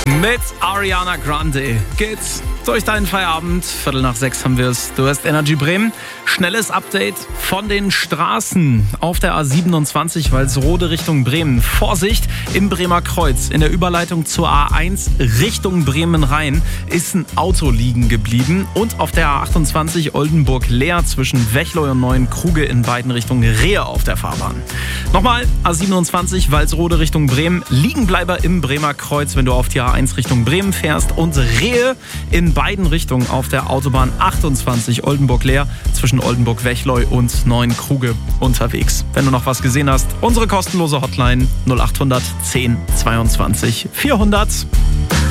Mit Ariana Grande geht's durch deinen Feierabend. 5:45 haben wir es. Du hörst Energy Bremen. Schnelles Update von den Straßen auf der A27 Walsrode Richtung Bremen. Vorsicht, im Bremer Kreuz in der Überleitung zur A1 Richtung Bremen-Rhein ist ein Auto liegen geblieben. Und auf der A28 Oldenburg-Leer zwischen Wechleu und Neuenkruge in beiden Richtungen Rehe auf der Fahrbahn. Nochmal A27 Walsrode Richtung Bremen. Liegenbleiber im Bremer Kreuz, wenn du auf die A1 Richtung Bremen fährst. Und Rehe in beiden Richtungen auf der Autobahn 28 Oldenburg-Leer zwischen Oldenburg-Wechleu und Neuenkruge unterwegs. Wenn du noch was gesehen hast, unsere kostenlose Hotline 0800 10 22 400.